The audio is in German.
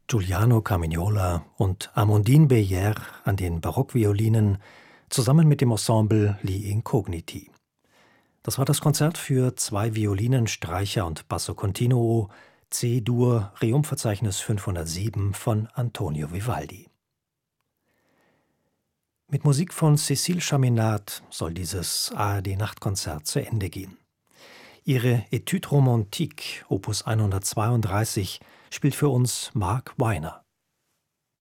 Giuliano Carmignola und Amandine Beyer an den Barockviolinen zusammen mit dem Ensemble Li Incogniti. Das war das Konzert für zwei Violinen, Streicher und Basso Continuo, C-Dur, Reumverzeichnis 507 von Antonio Vivaldi. Mit Musik von Cécile Chaminade soll dieses ARD-Nachtkonzert zu Ende gehen. Ihre Étude romantique, Opus 132, spielt für uns Mark Weiner.